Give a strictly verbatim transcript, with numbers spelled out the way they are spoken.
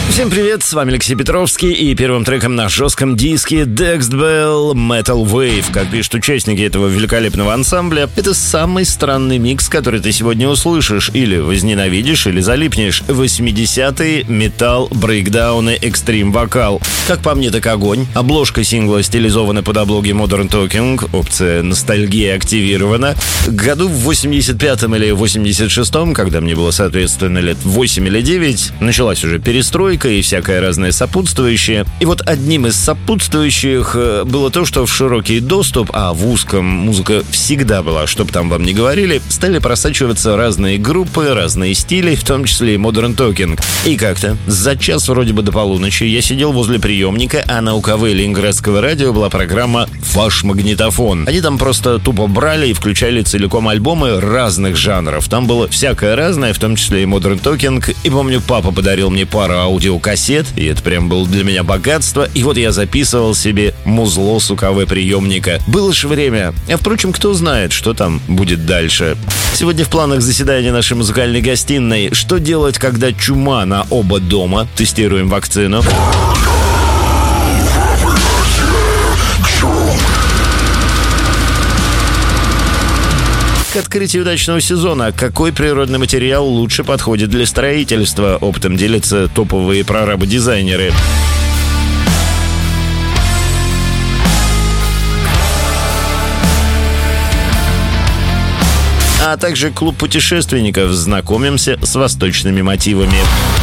Всем привет, с вами Алексей Петровский, и первым треком на жестком диске Dexed Bell Metal Wave. Как пишут участники этого великолепного ансамбля, это самый странный микс, который ты сегодня услышишь, или возненавидишь, или залипнешь. восьмидесятые, металл, брейкдауны, экстрим вокал. Как по мне, так огонь. Обложка сингла стилизована под облоги Modern Talking, опция ностальгия активирована. Году в восемьдесят пятом или восемьдесят шестом, когда мне было, соответственно, лет восемь или девять, началась уже перестройка и всякое разное сопутствующее. И вот одним из сопутствующих было то, что в широкий доступ, а в узком музыка всегда была, чтоб там вам не говорили, стали просачиваться разные группы, разные стили, в том числе и Modern Talking. И как-то за час вроде бы до полуночи я сидел возле приемника, а на УКВ Ленинградского радио была программа «Ваш магнитофон». Они там просто тупо брали и включали целиком альбомы разных жанров. Там было всякое разное, в том числе и Modern Talking. И помню, папа подарил мне пару аудиокассет, и это прям было для меня богатство. И вот я записывал себе музло с УКВ приемника. Было ж время. А впрочем, кто знает, что там будет дальше. Сегодня в планах заседания нашей музыкальной гостиной. Что делать, когда чума на оба дома? Тестируем вакцину. К открытию удачного сезона. Какой природный материал лучше подходит для строительства? Опытом делятся топовые прорабы-дизайнеры. А также клуб путешественников. Знакомимся с восточными мотивами.